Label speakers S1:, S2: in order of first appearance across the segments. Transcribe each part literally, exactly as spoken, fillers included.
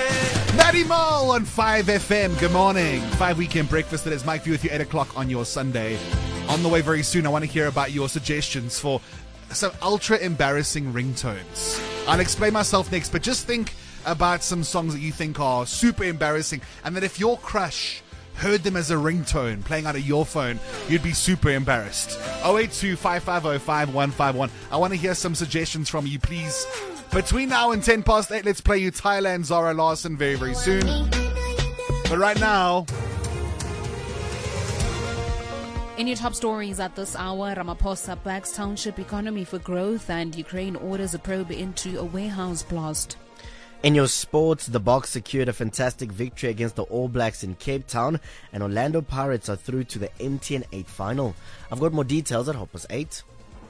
S1: Maddie Mole on five F M. Good morning. five Weekend Breakfast. That is Mike V with you, eight o'clock on your Sunday. On the way very soon, I want to hear about your suggestions for some ultra embarrassing ringtones. I'll explain myself next, but just think about some songs that you think are super embarrassing, and that if your crush heard them as a ringtone playing out of your phone, you'd be super embarrassed. oh eight two, five five oh, five one five one. I want to hear some suggestions from you, please. Between now and ten past eight, let's play you Thailand Zara Larsson very, very soon. But right now...
S2: In your top stories at this hour, Ramaphosa backs township economy for growth and Ukraine orders a probe into a warehouse blast.
S3: In your sports, the Boks secured a fantastic victory against the All Blacks in Cape Town, and Orlando Pirates are through to the M T N eight final. I've got more details at Hoppers eight.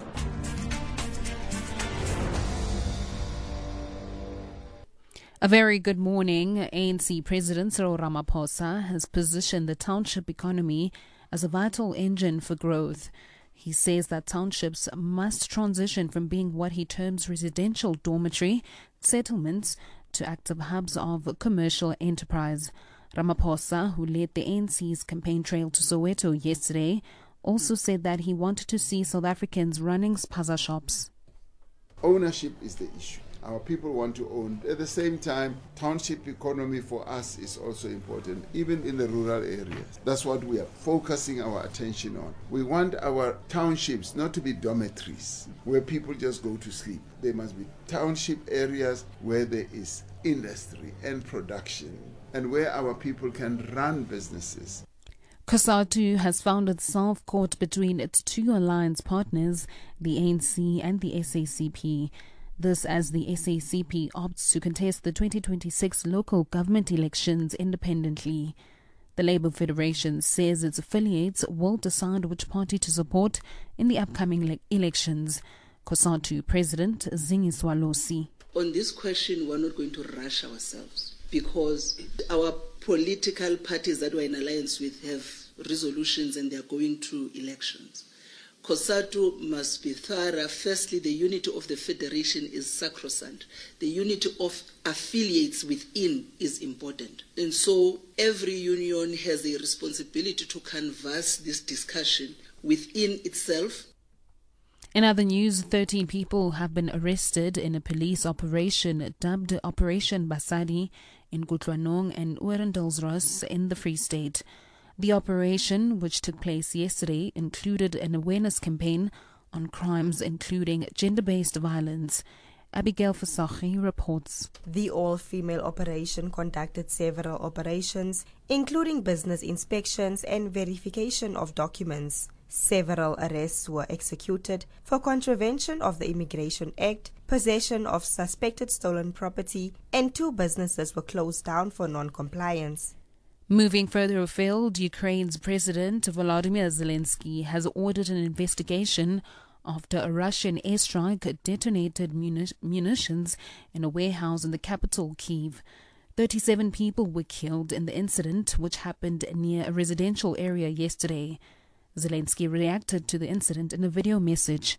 S2: A very good morning. A N C President Cyril Ramaphosa has positioned the township economy as a vital engine for growth. He says that townships must transition from being what he terms residential dormitory settlements to active hubs of commercial enterprise. Ramaphosa, who led the A N C's campaign trail to Soweto yesterday, also said that he wanted to see South Africans running spaza shops.
S4: Ownership is the issue. Our people want to own. At the same time, township economy for us is also important, even in the rural areas. That's what we are focusing our attention on. We want our townships not to be dormitories where people just go to sleep. They must be township areas where there is industry and production and where our people can run businesses.
S2: COSATU has found itself caught between its two alliance partners, the A N C and the S A C P. This as the S A C P opts to contest the twenty twenty-six local government elections independently. The Labour Federation says its affiliates will decide which party to support in the upcoming le- elections. COSATU President Zingiswa Losi.
S5: On this question, we're not going to rush ourselves because our political parties that we're in alliance with have resolutions and they're going to elections. COSATU must be thorough. Firstly, the unity of the federation is sacrosanct. The unity of affiliates within is important. And so every union has a responsibility to canvass this discussion within itself.
S2: In other news, thirteen people have been arrested in a police operation dubbed Operation Basadi in Kutlwanong and Oorendelsrus in the Free State. The operation, which took place yesterday, included an awareness campaign on crimes including gender-based violence. Abigail Fasachi reports.
S6: The all-female operation conducted several operations, including business inspections and verification of documents. Several arrests were executed for contravention of the Immigration Act, possession of suspected stolen property, and two businesses were closed down for non-compliance.
S2: Moving further afield, Ukraine's President Volodymyr Zelensky has ordered an investigation after a Russian airstrike detonated muni- munitions in a warehouse in the capital, Kyiv. thirty-seven people were killed in the incident, which happened near a residential area yesterday. Zelensky reacted to the incident in a video message.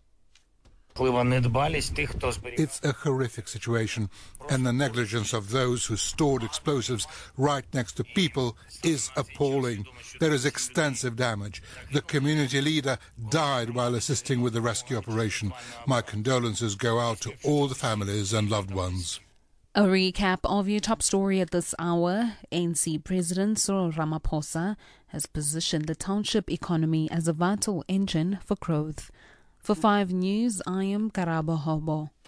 S7: It's a horrific situation, and the negligence of those who stored explosives right next to people is appalling. There is extensive damage. The community leader died while assisting with the rescue operation. My condolences go out to all the families and loved ones.
S2: A recap of your top story at this hour. A N C President Cyril Ramaphosa has positioned the township economy as a vital engine for growth. For five News, I am Karabo Hobo.